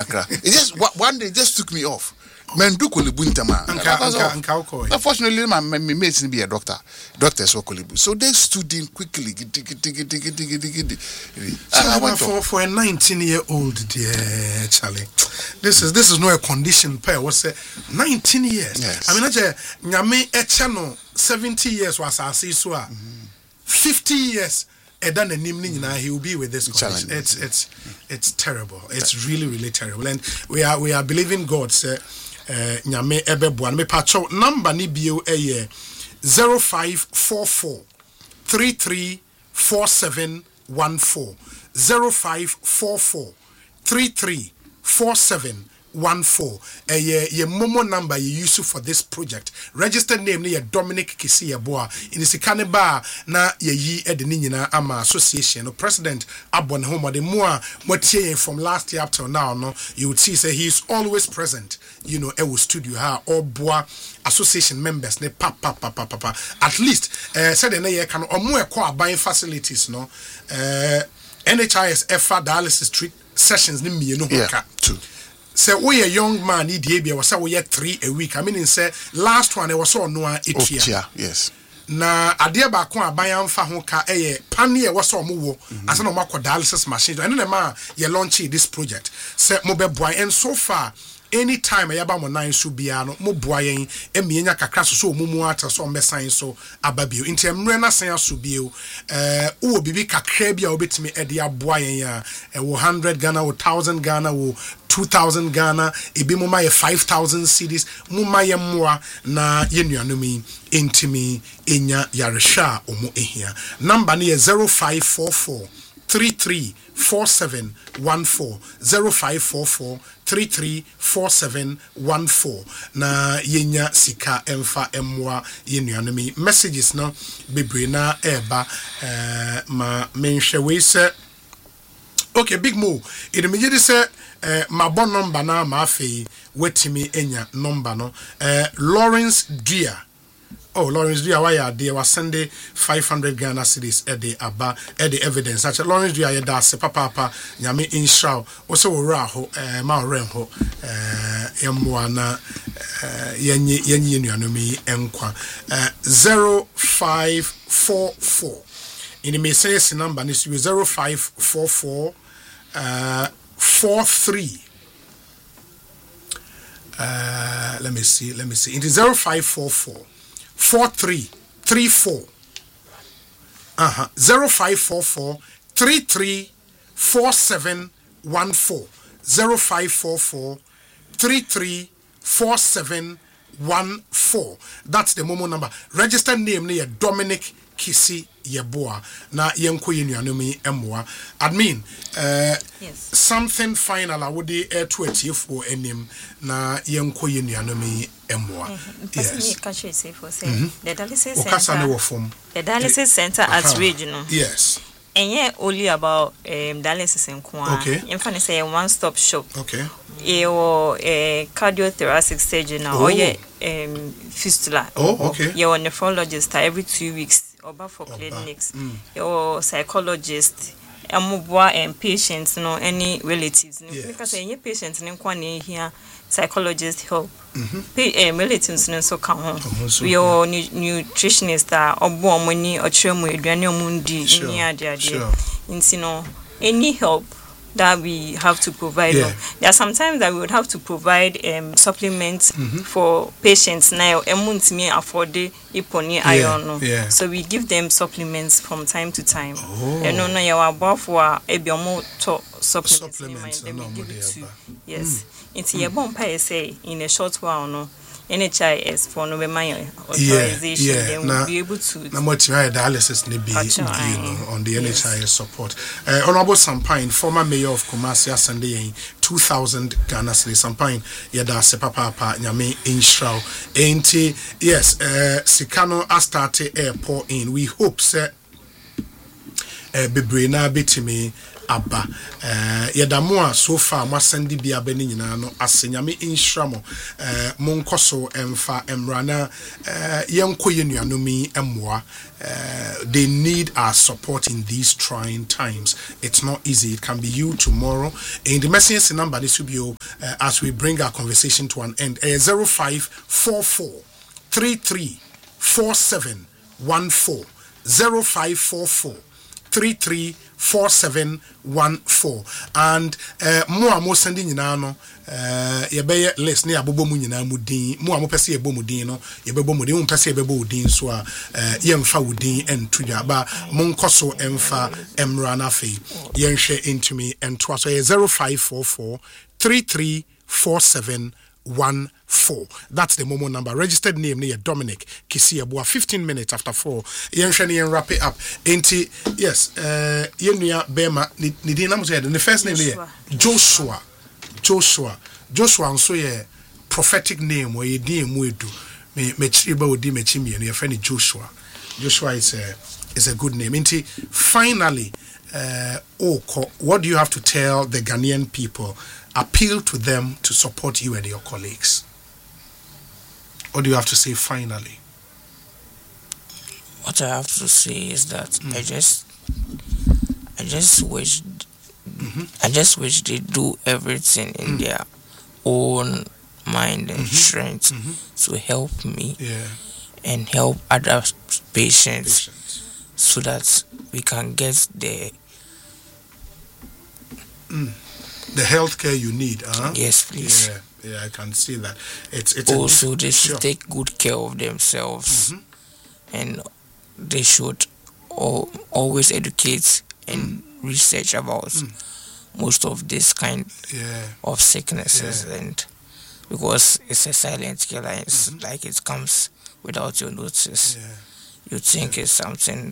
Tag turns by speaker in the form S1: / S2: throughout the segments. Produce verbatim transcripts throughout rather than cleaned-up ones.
S1: Accra. It just one day just took me off. Mendu Kolebu Ntama. Unfortunately, my my mates be a doctor. Doctors were Kolebu. So they stood in quickly.
S2: So for for a nineteen year old, dear Charlie, this is this is not a condition pair. What's it? nineteen years.
S1: Yes.
S2: I mean, I nyame echano seventy years was our so fifty years. He will be with this condition. It's it's it's terrible. It's really really terrible. And we are we are believing God. Say, nyame ebeboa me pacho number ni bio eye zero five four four three three four seven one four zero five four four three three four seven one four. A ye momo number you use for this project. Registered name ni Dominic Kisi Yeboah. In the Kaneba na ye yi edinina ama association. No president Abon Homo de Moa Motier from last year up till now. No, you would see say he is always present. You know, Ewo studio ha or boa association members ne pa pa pa pa pa pa. At least uh said na ye can or more qua buying facilities. No, uh N H I S F A dialysis treat sessions ni me no
S1: yeah, two.
S2: Say we a young man need be was say we three a week. I mean say last one I was so no etia.
S1: Yes.
S2: Na ade ba ko aban amfa ho ka eye pane e was so mo wo asa no makọ dialysis machine. And then ma ye launch this project. Say mo be boy and so far anytime yaba mo nan so bia no mo boa yen emienya kakra so so mumu ata so mbe san so ababio nti emre na san so bio eh wo bibi kakra bia obetimi e de aboa yen ya e wo one hundred Ghana wo one thousand Ghana wo two thousand Ghana ebi mo ma ye five thousand cedis mo ma ye moa na ye nuanomi entimi enya yaresha omo ehia number ne zero five four four three three four seven one four zero five four four three three four seven one four na yenya sika emfa emwa yenuanomi messages no bebre na eba eh ma menhwe we se okay big mo it me say eh ma bon number na ma afei wetimi enya number no eh Lawrence Dia. Oh, Lawrence Dua, why are they? Was Sunday five hundred Ghana cedis at the Abba at the evidence. Such Lawrence Dua, ya da se papa papa, nyame inshaw. Also, raho, eh, ma renho, eh, yamwana, eh, yenye yenye nuanomi enkwa. Eh, zero five four four. In the message number is zero five four four, uh, four three. Uh, let me see, let me see. It is zero five four four. Four three three four uh huh zero five four four three three four seven one four zero five four four three three four seven one four. That's the Momo number. Registered name near Dominic Kisi Yeboah na yenko yenuanomi emwa admin uh
S3: yes
S2: something final I would air to a for enim na yenko yenuanomi emwa
S3: yes catch you say for say the dialysis
S2: center
S3: the dialysis center at regional
S2: yes
S3: and yeah only about um dialysis in Kwa
S2: okay
S3: in fact say one stop shop
S2: okay
S3: your uh, cardiothoracic surgeon
S2: oh.
S3: or yeah um fistula
S2: oh okay
S3: your nephrologist every two weeks over for clinics
S2: mm.
S3: your psychologist amubwa and patients no any relatives
S2: yes.
S3: because any patients in Kwane here psychologist help
S2: mm-hmm.
S3: Pay, uh, relatives no so come home
S2: so,
S3: your
S2: yeah.
S3: nu- nutritionist are obo money or tremu eduane omundi
S2: sure.
S3: ni ade ade
S2: sure.
S3: you know any help that we have to provide.
S2: Yeah.
S3: There are sometimes that we would have to provide um, supplements
S2: mm-hmm.
S3: for patients now. Emunt me afford the iponi iron.
S2: Yeah.
S3: So we give them supplements from time to time.
S2: Oh.
S3: And no no you are above for ebiomo to supplements.
S2: Supplements
S3: Then we
S2: no,
S3: give it to yes.
S2: Mm.
S3: It's your bomb pay say in a short while no. N H I S for no my authorization,
S2: yeah, yeah.
S3: then
S2: na,
S3: we'll be able to.
S2: Na much dialysis need be you know, on the yes. N H I S support. Uh, Honorable Sampain, former mayor of Kumasi, Sunday two thousand Ghana cedis. Sampain, yada se papa pa nyame inshraw. Enti yes, uh, Sikano a started airport in. We hope say uh, bebre na bitimi aba eh yedamo a so far ma send bia ba ni nyina no asenyame inhramo eh monkoso emfa emrana eh yenko yenuanomi emmoa. Uh, they need our support in these trying times. It's not easy. It can be you tomorrow. In the message number, this will be uh, as we bring our conversation to an end. Uh, zero five four four three three four seven one four zero five four four three three four seven one four and uh, mo amo sending nyina no uh, ye be list ne abobo mu nyina mu din mo amo pese ye bo mu din no ye be bo mu din mo pese ye be bo din so a uh, ye mfa wo din entuja ba mo nkoso emfa emra na fe ye nhwe intumi ento so ye zero five four four three three four seven one four. That's the Momo number. Registered name near Dominic Kisiabua. Fifteen minutes after four. Yen shani and wrap it up. Enti yes. Uh, Yenuya Bema Nidina Musaid. The first name here Joshua. Joshua. Joshua. And so yeah, prophetic name where you name we do. Me me chiba odi me chimi and your friend Joshua. Joshua is a is a good name. Enti finally, uh, oh, what do you have to tell the Ghanaian people? Appeal to them to support you and your colleagues. What do you have to say finally?
S4: What I have to say is that mm. I just I just wish mm-hmm. I just wish they do everything in mm. their own mind and mm-hmm. strength mm-hmm. to help me
S2: yeah.
S4: and help other patients,
S2: patients
S4: so that we can get the
S2: mm. the healthcare you need, huh?
S4: Yes, please.
S2: Yeah, yeah, I can see that. It's it's
S4: also
S2: a,
S4: they should
S2: sure.
S4: take good care of themselves, mm-hmm. and they should all, always educate and mm. research about mm. most of this kind
S2: yeah.
S4: of sicknesses,
S2: yeah.
S4: and because it's a silent killer, it's mm-hmm. like it comes without your notice.
S2: Yeah.
S4: You think
S2: yeah.
S4: it's something,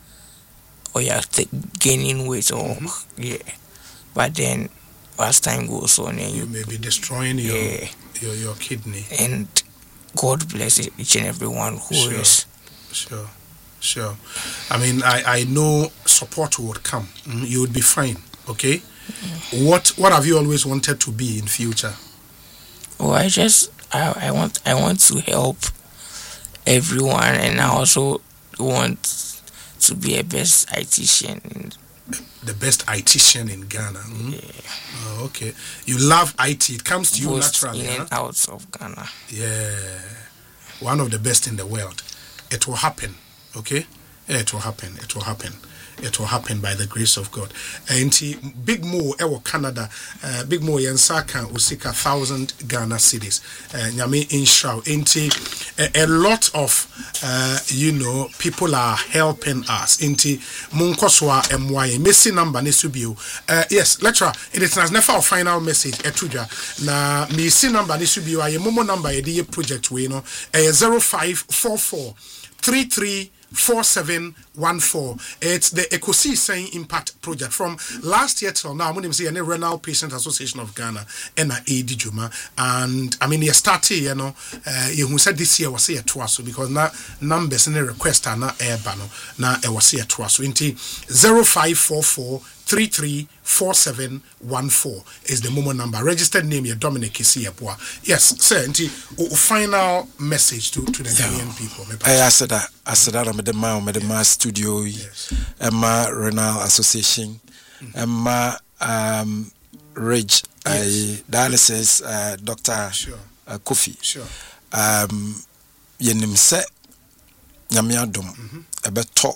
S4: or you're th- gaining weight, or mm-hmm. yeah, but then as time goes on, and
S2: you, you may be destroying your,
S4: yeah,
S2: your your kidney.
S4: And God bless each and everyone who
S2: sure.
S4: is.
S2: Sure, sure. I mean, I, I know support would come. Mm, you would be fine, okay? Mm-hmm. What what have you always wanted to be in future?
S4: Oh, I just I, I want I want to help everyone, and I also want to be a best dietitian.
S2: The best dietitian in Ghana. Mm?
S4: Yeah.
S2: Oh, okay. You love I T. It comes to you
S4: Most
S2: naturally.
S4: In
S2: huh?
S4: and out of Ghana.
S2: Yeah. One of the best in the world. It will happen. Okay? Yeah, it will happen. It will happen. It will happen by the grace of God. And Big Mo, Ewo Canada, uh, Big Mo Yansaka, Usika, thousand Ghana cedis. Nyame Inshao. Inti, a lot of, uh, you know, people are helping us. Inti, Munkoswa M Y, Messi number, Nisubio. Uh, yes, lecturer, it is never a final message, Etuja. Na, Messi number, Nisubio, a Momo number, a project, we know, a zero five four four three three four seven one four. It's the Ecosi Saying Impact Project. From last year till now, I'm going to say any Renal Patient Association of Ghana and A D Juma. And I mean, you started, you know, uh, you said this year was here twice because now numbers and the request are not air banner. Now it was here twice. Into zero five four four three three four seven one four is the Momo number. Registered name here, Dominic Kisiabua. Yes, sir. Into final message to, to the Ghanaian people.
S5: I said that. I said that I'm the man, I'm the man studio, Emma Renal Association, Emma um, Ridge, yes. Dialysis, uh, Doctor
S2: Sure.
S5: Uh, Kofi.
S2: Sure.
S5: Um, Yenim se Nyamiadum, a beto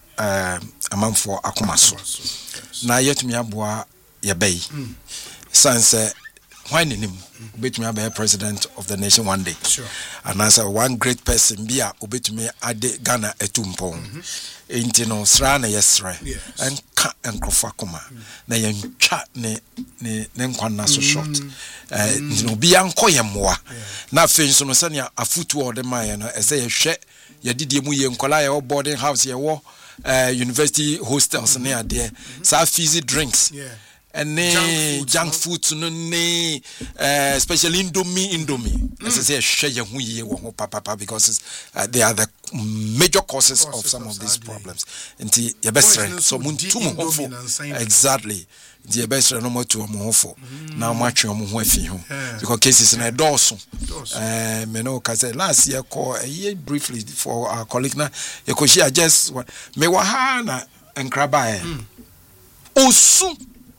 S5: a man for Akumaso. Na yet me abwa yabay. Sanse. Why in him? Obet me be president of the nation one day.
S2: Sure.
S5: And as a one great person be a obet me ade Ghana etumpon. Inti no sra na yesra. And ka enkrofa koma. Na yentwa ne ne ne nkwana so short. Eh no bi anko yemwa. Na afen so no se ne afutu o de man no ese ye hwe ye didie mu ye nkola ye boarding house ye wo uh, university hostels near there. Sa fizzy drinks.
S2: Yeah.
S5: and junk food no ne uh, especially indomie indomie as I say share your hu ye wo papa because uh, they are the major causes, causes of some of, of these problems nti ye best so muntu mo hofo exactly the best no mo to mo hofo na mo atwe mo ho afi ho because cases na doso eh me no ka say last year call a briefly for our colleague na ye ko share just me wa ha na enkraba e osu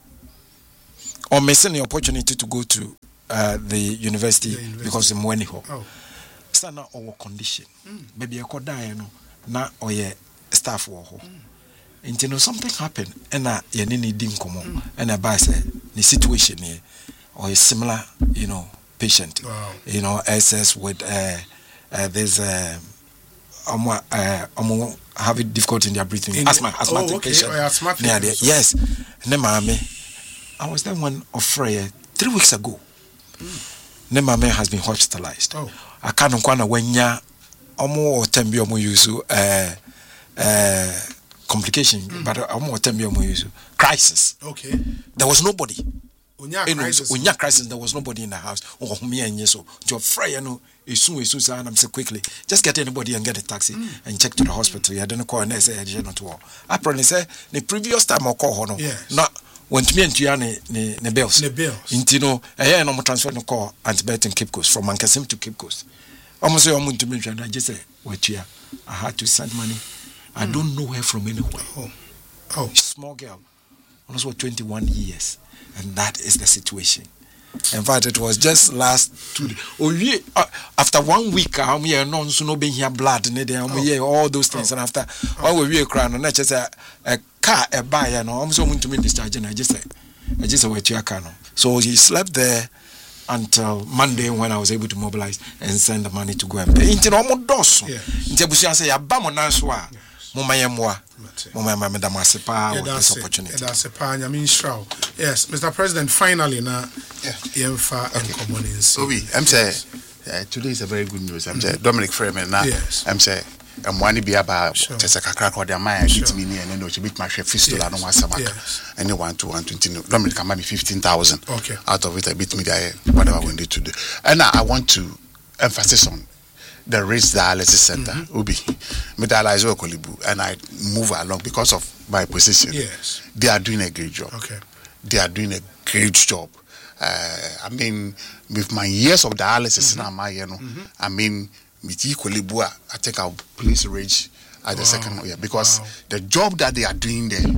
S5: or missing the opportunity to go to uh, the university, the university because in Mweniho. Oh. Sana our condition. Mm. Maybe a koda no na or ye staff wo ho. And you know something happened and na ye ni din komo and a say the situation here or a similar, you know, patient. Wow. You know, S S with uh, uh there's uh um uh um having difficulty in their breathing. In asthma, the, asthmatic oh, okay. patient. Oh, asthmatic. Yeah, yes. Ne mame I was there one of Freya three weeks ago. Mm. Ne mame has been hospitalized. Oh. I can't kwana wenya omo otembi omo yuzu uh uh complication, mm. but omo otembi omo yuzu crisis. Okay. There was nobody. Unya crisis. Unya crisis. There was nobody in the house. Oh me and yeso. Jo Freya no isu isu sa na say quickly. Just get anybody and get a taxi mm. and check to the hospital. You don't call and say you not to. Apparently say the previous time I call hono. Yes. Not when to me and you ne ne bills. Ne bills. Into no, I no transfer no call antibiotic Cape Coast from Mankasim to Cape Coast. Almost say I'm to me and I just say, wait here. I had to send money. I mm. don't know her from anywhere. Oh, oh, small girl, almost twenty-one years, and that is the situation. In fact, it was just last two days. Oh yeah, uh, after one week, I'm here. No, so no being here blood, and then I'm here all those things, oh. and after oh we were crying, and I just say a car, a buy, and I'm so going to me discharge, and I just say, I just say wait to your car. So he slept there until Monday when I was able to mobilize and send the money to go and pay. Into almost dos. Into Busia say abamo nanswa. Mama yemwa. Mama mama damasipa with this opportunity.
S2: That's a pan. I mean, shroud. Yes, Mister President. Finally, now, yemfa and communities.
S1: Obi, I'm saying today is a very good news. I'm saying Dominic Freeman. Now, I'm saying. I'm one be about just a crack or their mind, it's me and no, she beat my chef fistula, no one sabaka. And you want to want to Dominic can buy me fifteen thousand. Okay. Out of it, I beat me there, whatever we need to do. And now I want to emphasize on the race dialysis center, mm-hmm. Ubi. Me dialyze Okolibu, and I move along because of my position. Yes. They are doing a great job. Okay. They are doing a great job. Uh, I mean, with my years of dialysis mm-hmm. now, you know, mm-hmm. I mean, I think I'll place rage at the wow. second year because wow. the job that they are doing there,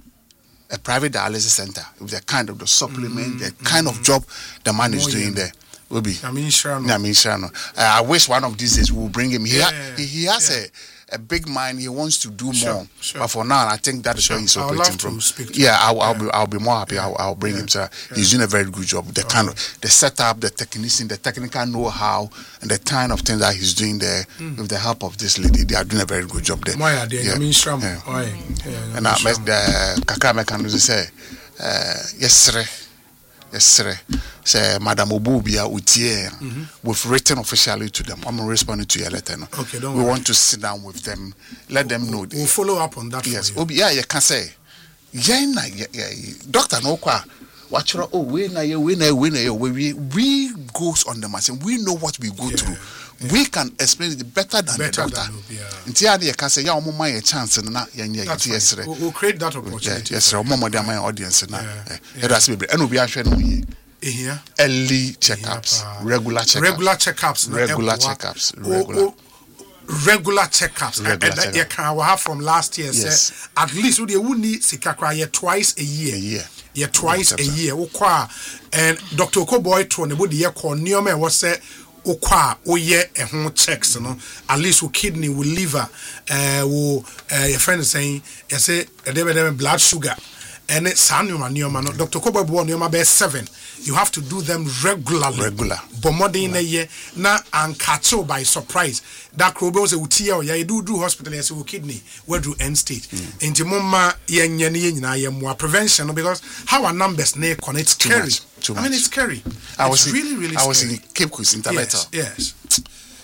S1: a private dialysis center, with the kind of the supplement, mm-hmm. the kind mm-hmm. of job the man is oh, doing yeah. there, will be. I mean, sure. I mean, sure. Uh, I wish one of these days we'll bring him. He, yeah, ha- he, he has yeah. a. A big mind, he wants to do sure, more. Sure. But for now, I think that is sure. where he's operating from. Yeah, I'll, I'll yeah. be I'll be more happy. Yeah. I'll, I'll bring yeah. him. Sir, yeah. he's doing a very good job. The oh. kind of the setup, the technician, the technical know-how, and the kind of things that he's doing there mm. with the help of this lady, they are doing a very good job there. Yeah. Yeah. Yeah. Oh, yeah. And I met the Kakra mechanism say, yes, sir. Yes, sir. Say, Madam Obubia Utie, mm-hmm. we've written officially to them. I'm responding to your letter. No? Okay, don't we worry. Want to sit down with them, let them know.
S2: We'll follow up on that.
S1: Yes, Obi, yeah, you can say, yeah, yeah, yeah. Doctor, no qua. Watch your oh, we na ye, we na we na we we goes on the machine. We know what we go yeah. through. Yeah. We can explain it better than better the doctor. Until yeah. you can say, yeah, I'm my chance and na yeah, yeah, yes,
S2: we'll, we'll create that opportunity.
S1: Yeah, yes, sir. I'm my audience na. Yeah, that's me. And we are sharing.
S2: Yeah.
S1: Early checkups, yeah, regular checkups,
S2: regular checkups,
S1: regular checkups, regular,
S2: oh, oh, regular checkups. Regular checkups. You can have from last year. Yes. Say, at least we would need sikakra year twice a year. A year. Yeah, twice a year. Okwa and Doctor Okoboy told me would year call Neome was say okwa oye a home checks. No, at least with kidney, with liver, uh, with uh, your friend is saying, you say a blood sugar. And it's Sanuman, Doctor Kobo Nioma Bear seven. You have to do them regularly.
S1: Regular.
S2: But more than a year now and catch you by surprise. That crobos a utia, ya do do hospital as a kidney, where do end stage. Into Mumma yen yen yen more prevention because how our numbers near con it's scary.
S1: Too much.
S2: I mean it's scary.
S1: I was
S2: it's really, really
S1: I was
S2: scary.
S1: in Cape Coast Interventor.
S2: Yes. yes.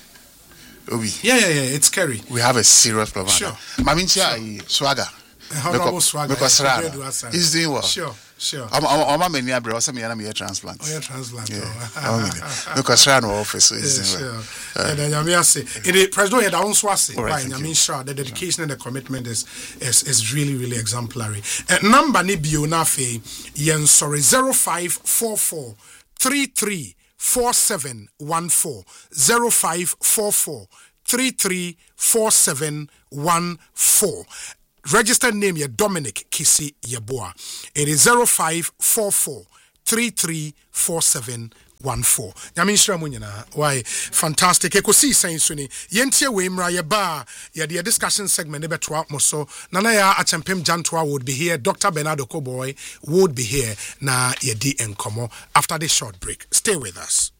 S1: Obi.
S2: Yeah, yeah, yeah. It's scary.
S1: We have a serious problem.
S2: Sure.
S1: Mamincha sure. Swagger.
S2: Honorable Swagger.
S1: Because he's doing well.
S2: Sure. Sure.
S1: I'm I'm I'm many abroad. Some yana me transplant.
S2: Oh, yeah, transplant.
S1: Yeah. Because try no office is.
S2: Sure. And then Nyame say, in the president had own swase. Right. Nyame sure the dedication and the commitment is is is really really exemplary. Number ni bio na fe yen sorry zero five four four three three four seven one four zero five four four three three four seven one four. Registered name ye Dominic Kisi Yeboah. It is zero five four four three three four seven one four. Yamin Shramunyana. Why fantastic. Eko si saying suni. Yentia we mra ye ba ye the discussion segment ebe twa moso. Nana ya Achampem Jantwa would be here. Doctor Bernardo Koboy would be here. Na ye di enkomo after this short break. Stay with us.